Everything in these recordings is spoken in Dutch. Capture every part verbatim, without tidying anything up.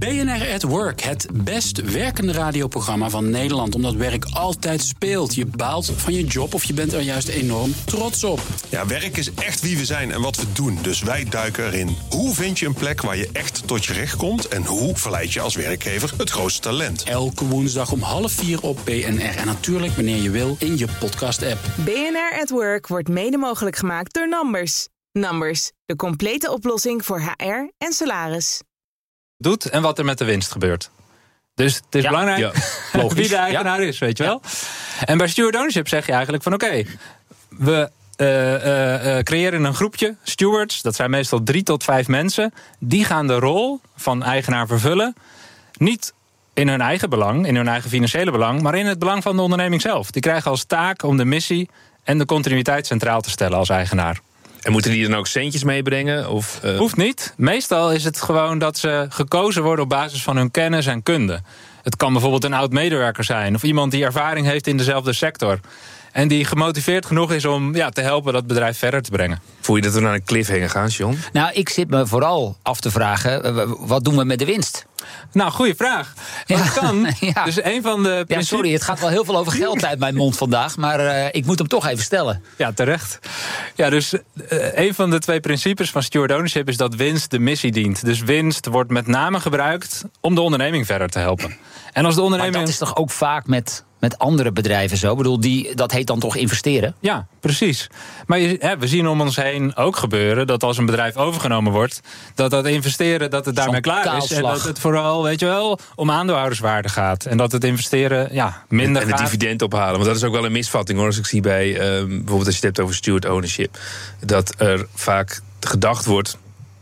B N R at Work, het best werkende radioprogramma van Nederland. Omdat werk altijd speelt. Je baalt van je job of je bent er juist enorm trots op. Ja, werk is echt wie we zijn en wat we doen. Dus wij duiken erin. Hoe vind je een plek waar je echt tot je recht komt? En hoe verleid je als werkgever het grootste talent? Elke woensdag om half vier op B N R. En natuurlijk wanneer je wil in je podcast-app. B N R at Work wordt mede mogelijk gemaakt door Numbers. Numbers, de complete oplossing voor H R en salaris. Doet en wat er met de winst gebeurt. Dus het is ja, belangrijk ja, wie de eigenaar ja. is, weet je wel. Ja. En bij steward ownership zeg je eigenlijk van oké, okay, we uh, uh, uh, creëren een groepje stewards, dat zijn meestal drie tot vijf mensen, die gaan de rol van eigenaar vervullen, niet in hun eigen belang, in hun eigen financiële belang, maar in het belang van de onderneming zelf. Die krijgen als taak om de missie en de continuïteit centraal te stellen als eigenaar. En moeten die dan ook centjes meebrengen? Of, uh... Hoeft niet. Meestal is het gewoon dat ze gekozen worden op basis van hun kennis en kunde. Het kan bijvoorbeeld een oud-medewerker zijn of iemand die ervaring heeft in dezelfde sector. En die gemotiveerd genoeg is om ja, te helpen dat bedrijf verder te brengen. Voel je dat we naar een cliffhanger gaan, John? Nou, ik zit me vooral af te vragen, wat doen we met de winst? Nou, goede vraag. Ja, dat kan. Ja. Dus een van de principes... Ja, sorry, het gaat wel heel veel over geld uit mijn mond vandaag, maar uh, ik moet hem toch even stellen. Ja, terecht. Ja, dus uh, een van de twee principes van steward ownership is dat winst de missie dient. Dus winst wordt met name gebruikt om de onderneming verder te helpen. En als de onderneming... Maar dat is toch ook vaak met... met andere bedrijven zo? Ik bedoel, die, dat heet dan toch investeren? Ja, precies. Maar je, hè, we zien om ons heen ook gebeuren dat als een bedrijf overgenomen wordt, dat dat investeren, dat het daarmee klaar kaalslag. is. En dat het vooral, weet je wel, om aandeelhouderswaarde gaat. En dat het investeren, ja, minder En het gaat. dividend ophalen. Want dat is ook wel een misvatting, hoor. Als ik zie bij, uh, bijvoorbeeld als je het hebt over steward ownership, dat er vaak gedacht wordt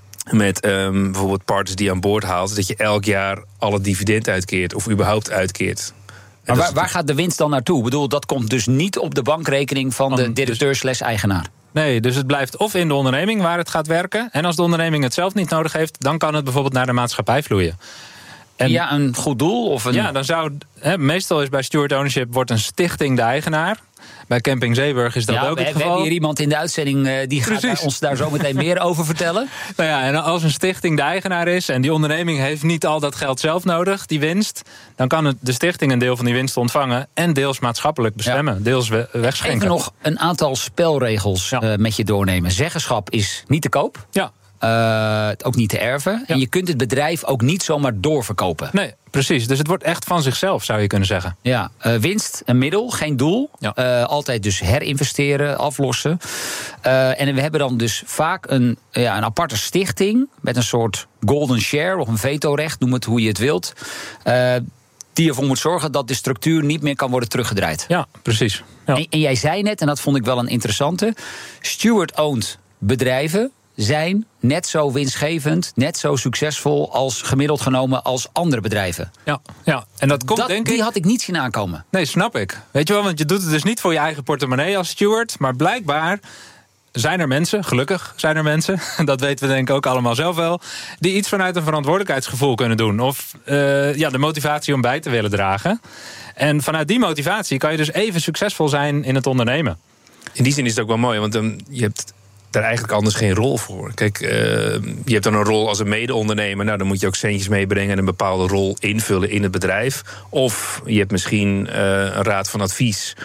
met um, bijvoorbeeld partners die je aan boord haalt, dat je elk jaar alle dividend uitkeert of überhaupt uitkeert. Maar waar, waar gaat de winst dan naartoe? Ik bedoel, dat komt dus niet op de bankrekening van de directeur slash eigenaar. Nee, dus het blijft of in de onderneming waar het gaat werken. En als de onderneming het zelf niet nodig heeft, dan kan het bijvoorbeeld naar de maatschappij vloeien. En ja, een goed doel? Of een... Ja, dan zou. He, meestal is bij steward ownership wordt een stichting de eigenaar. Bij Camping Zeeburg is dat ja, ook we, het geval. We hebben hier iemand in de uitzending uh, die Precies. gaat ons daar zo meteen meer over vertellen. Nou ja, en als een stichting de eigenaar is en die onderneming heeft niet al dat geld zelf nodig, die winst, dan kan het, de stichting een deel van die winst ontvangen en deels maatschappelijk bestemmen, ja. deels we, wegschenken. Even nog een aantal spelregels ja. uh, met je doornemen. Zeggenschap is niet te koop. Ja. Uh, ook niet te erven. Ja. En je kunt het bedrijf ook niet zomaar doorverkopen. Nee, precies. Dus het wordt echt van zichzelf, zou je kunnen zeggen. Ja, uh, winst, een middel, geen doel. Ja. Uh, altijd dus herinvesteren, aflossen. Uh, en we hebben dan dus vaak een, ja, een aparte stichting met een soort golden share of een vetorecht, noem het hoe je het wilt. Uh, die ervoor moet zorgen dat de structuur niet meer kan worden teruggedraaid. Ja, precies. Ja. En, en jij zei net, en dat vond ik wel een interessante, steward-owned bedrijven zijn net zo winstgevend, net zo succesvol als gemiddeld genomen als andere bedrijven. Ja, ja. En dat komt dat, denk die ik... had ik niet zien aankomen. Nee, snap ik. Weet je wel, want je doet het dus niet voor je eigen portemonnee als steward, maar blijkbaar zijn er mensen, gelukkig zijn er mensen, dat weten we denk ik ook allemaal zelf wel, die iets vanuit een verantwoordelijkheidsgevoel kunnen doen. Of uh, ja, de motivatie om bij te willen dragen. En vanuit die motivatie kan je dus even succesvol zijn in het ondernemen. In die zin is het ook wel mooi, want um, je hebt daar eigenlijk anders geen rol voor. Kijk, uh, je hebt dan een rol als een mede-ondernemer. Nou, dan moet je ook centjes meebrengen en een bepaalde rol invullen in het bedrijf. Of je hebt misschien uh, een raad van advies.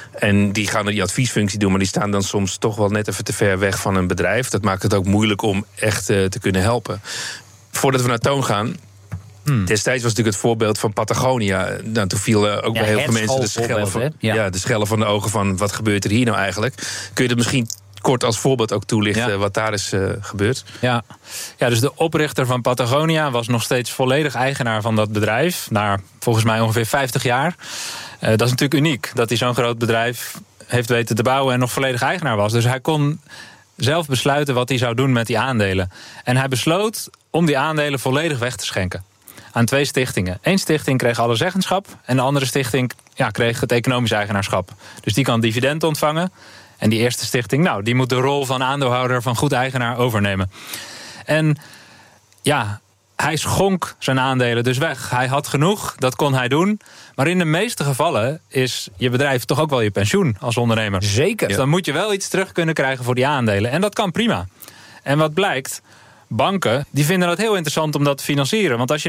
En die gaan er die adviesfunctie doen, maar die staan dan soms toch wel net even te ver weg van een bedrijf. Dat maakt het ook moeilijk om echt uh, te kunnen helpen. Voordat we naar Toon gaan, Hmm. destijds was natuurlijk het voorbeeld van Patagonia. Nou, toen viel uh, ook ja, bij heel veel mensen de schellen, van, ja. Ja, de schellen van de ogen van wat gebeurt er hier nou eigenlijk? Kun je dat misschien kort als voorbeeld ook toelichten, ja. wat daar is uh, gebeurd? Ja. ja, dus de oprichter van Patagonia was nog steeds volledig eigenaar van dat bedrijf. Na volgens mij ongeveer vijftig jaar. Uh, dat is natuurlijk uniek, dat hij zo'n groot bedrijf heeft weten te bouwen en nog volledig eigenaar was. Dus hij kon zelf besluiten wat hij zou doen met die aandelen. En hij besloot om die aandelen volledig weg te schenken aan twee stichtingen. Eén stichting kreeg alle zeggenschap en de andere stichting ja, kreeg het economisch eigenaarschap. Dus die kan dividend ontvangen. En die eerste stichting, nou, die moet de rol van aandeelhouder, van goed eigenaar overnemen. En ja, hij schonk zijn aandelen dus weg. Hij had genoeg, dat kon hij doen. Maar in de meeste gevallen is je bedrijf toch ook wel je pensioen als ondernemer. Zeker. Dus dan moet je wel iets terug kunnen krijgen voor die aandelen. En dat kan prima. En wat blijkt, banken die vinden dat heel interessant om dat te financieren. Want als je